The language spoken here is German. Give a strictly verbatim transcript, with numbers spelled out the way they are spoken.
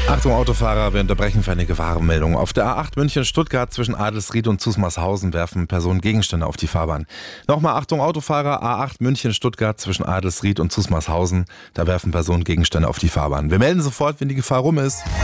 Achtung Autofahrer, wir unterbrechen für eine Gefahrenmeldung. Auf der A acht München-Stuttgart zwischen Adelsried und Zusmarshausen werfen Personen Gegenstände auf die Fahrbahn. Nochmal Achtung Autofahrer, A acht München-Stuttgart zwischen Adelsried und Zusmarshausen. Da werfen Personen Gegenstände auf die Fahrbahn. Wir melden sofort, wenn die Gefahr rum ist.